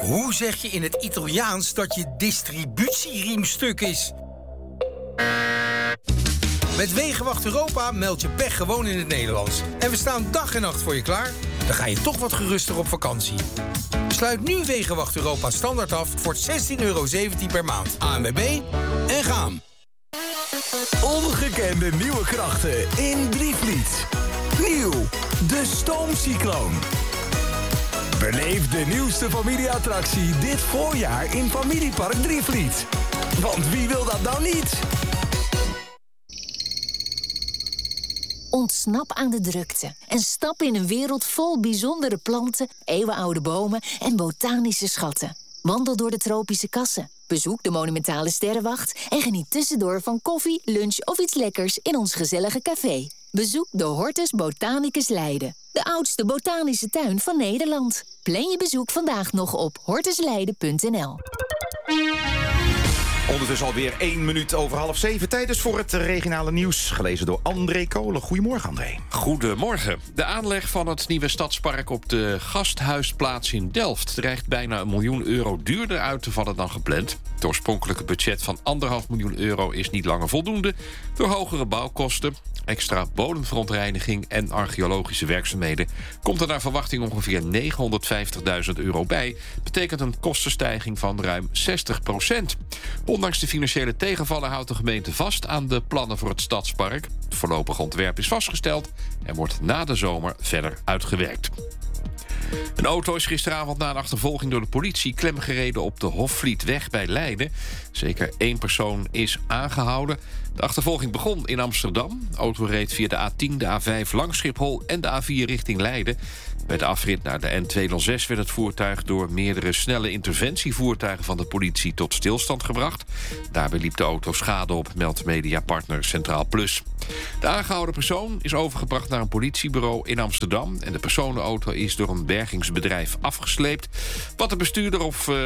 Hoe zeg je in het Italiaans dat je distributieriem stuk is? Met Wegenwacht Europa meld je pech gewoon in het Nederlands. En we staan dag en nacht voor je klaar. Dan ga je toch wat geruster op vakantie. Sluit nu Wegenwacht Europa standaard af voor €16,17 per maand. ANWB en gaan. Ongekende nieuwe krachten in Drievliet. Nieuw, de Stoomcycloon. Beleef de nieuwste familieattractie dit voorjaar in Familiepark Drievliet. Want wie wil dat nou niet? Ontsnap aan de drukte en stap in een wereld vol bijzondere planten, eeuwenoude bomen en botanische schatten. Wandel door de tropische kassen, bezoek de monumentale sterrenwacht en geniet tussendoor van koffie, lunch of iets lekkers in ons gezellige café. Bezoek de Hortus Botanicus Leiden, de oudste botanische tuin van Nederland. Plan je bezoek vandaag nog op hortusleiden.nl. Ondertussen alweer 1 minuut over 6:30. Tijd dus voor het regionale nieuws. Gelezen door André Kolen. Goedemorgen, André. Goedemorgen. De aanleg van het nieuwe stadspark op de Gasthuisplaats in Delft dreigt bijna €1 miljoen duurder uit te vallen dan gepland. Het oorspronkelijke budget van €1,5 miljoen is niet langer voldoende door hogere bouwkosten, extra bodemverontreiniging en archeologische werkzaamheden. Komt er naar verwachting ongeveer €950.000 bij. Betekent een kostenstijging van ruim 60%. Ondanks de financiële tegenvallen houdt de gemeente vast aan de plannen voor het stadspark. Het voorlopige ontwerp is vastgesteld en wordt na de zomer verder uitgewerkt. Een auto is gisteravond na een achtervolging door de politie klemgereden op de Hofvlietweg bij Leiden. Zeker 1 persoon is aangehouden. De achtervolging begon in Amsterdam. De auto reed via de A10, de A5 langs Schiphol en de A4 richting Leiden. Bij de afrit naar de N206 werd het voertuig door meerdere snelle interventievoertuigen van de politie tot stilstand gebracht. Daarbij liep de auto schade op, meldt mediapartner Centraal Plus. De aangehouden persoon is overgebracht naar een politiebureau in Amsterdam en de personenauto is door een bergingsbedrijf afgesleept. Wat de bestuurder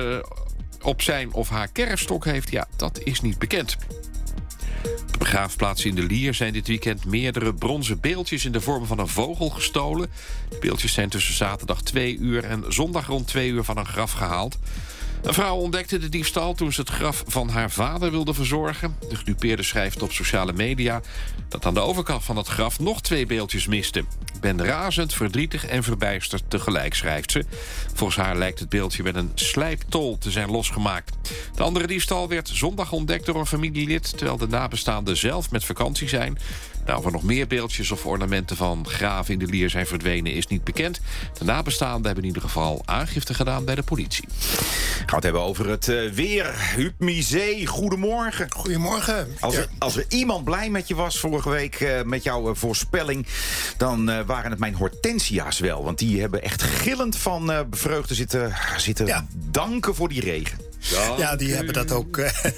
op zijn of haar kerfstok heeft, ja, dat is niet bekend. Op de begraafplaats in de Lier zijn dit weekend meerdere bronzen beeldjes in de vorm van een vogel gestolen. De beeldjes zijn tussen zaterdag 2 uur en zondag rond 2 uur van een graf gehaald. Een vrouw ontdekte de diefstal toen ze het graf van haar vader wilde verzorgen. De gedupeerde schrijft op sociale media dat aan de overkant van het graf nog 2 beeldjes misten. Ik ben razend, verdrietig en verbijsterd tegelijk, schrijft ze. Volgens haar lijkt het beeldje met een slijptol te zijn losgemaakt. De andere diefstal werd zondag ontdekt door een familielid, terwijl de nabestaanden zelf met vakantie zijn. Nou, of er nog meer beeldjes of ornamenten van graven in de Lier zijn verdwenen is niet bekend. De nabestaanden hebben in ieder geval aangifte gedaan bij de politie. Gaan we het hebben over het weer. Huub Misé, goedemorgen. Goedemorgen. Als er iemand blij met je was vorige week met jouw voorspelling, dan waren het mijn hortensia's wel. Want die hebben echt gillend van vreugde zitten danken voor die regen. Ja, die hebben dat ook.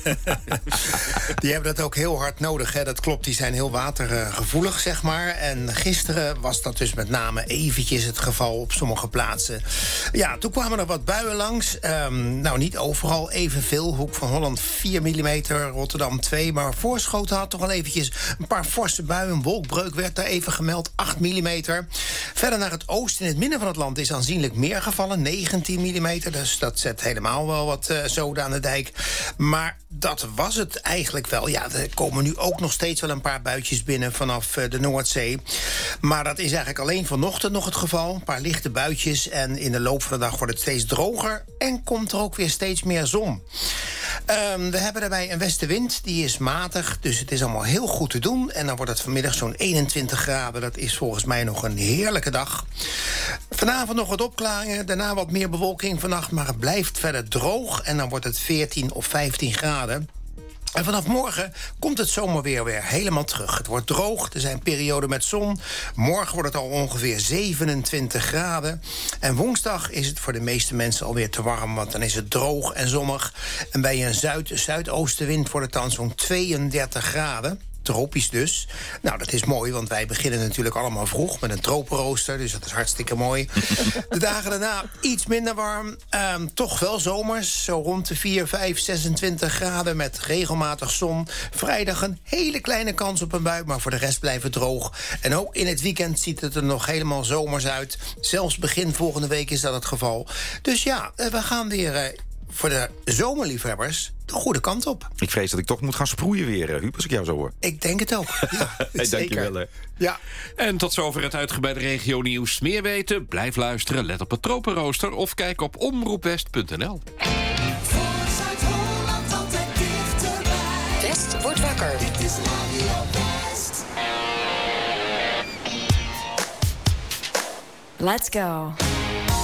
Die hebben dat ook heel hard nodig. Hè. Dat klopt, die zijn heel watergevoelig, zeg maar. En gisteren was dat dus met name eventjes het geval op sommige plaatsen. Ja, toen kwamen er wat buien langs. Nou, niet overal evenveel. Hoek van Holland 4 mm, Rotterdam 2. Maar Voorschoten had toch wel eventjes een paar forse buien. Een wolkbreuk werd daar even gemeld, 8 mm. Verder naar het oosten, in het midden van het land, is aanzienlijk meer gevallen, 19 mm. Dus dat zet helemaal wel wat zoden aan de dijk. Maar dat was het eigenlijk wel. Ja, er komen nu ook nog steeds wel een paar buitjes binnen vanaf de Noordzee. Maar dat is eigenlijk alleen vanochtend nog het geval. Een paar lichte buitjes en in de loop van de dag wordt het steeds droger en komt er ook weer steeds meer zon. We hebben daarbij een westenwind, die is matig, dus het is allemaal heel goed te doen. En dan wordt het vanmiddag zo'n 21 graden. Dat is volgens mij nog een heerlijke dag. Vanavond nog wat opklaringen, daarna wat meer bewolking vannacht, maar het blijft verder droog en dan wordt het 14 of 15 graden. En vanaf morgen komt het zomerweer weer helemaal terug. Het wordt droog, er zijn perioden met zon. Morgen wordt het al ongeveer 27 graden. En woensdag is het voor de meeste mensen alweer te warm, want dan is het droog en zonnig. En bij een zuidoostenwind wordt het dan zo'n 32 graden. tropisch dus. Nou, dat is mooi, want wij beginnen natuurlijk allemaal vroeg met een tropenrooster. Dus dat is hartstikke mooi. De dagen daarna iets minder warm. Toch wel zomers, zo rond de 4, 5, 26 graden met regelmatig zon. Vrijdag een hele kleine kans op een bui, maar voor de rest blijft het droog. En ook in het weekend ziet het er nog helemaal zomers uit. Zelfs begin volgende week is dat het geval. Dus ja, we gaan weer voor de zomerliefhebbers de goede kant op. Ik vrees dat ik toch moet gaan sproeien weer, Huub, als ik jou zo hoor. Ik denk het ook. Ja, hey, zeker. Dankjewel. Ja. En tot zover het uitgebreide regionieuws. Meer weten? Blijf luisteren, let op het tropenrooster of kijk op omroepwest.nl. West wordt wakker. Dit is Radio West. Let's go.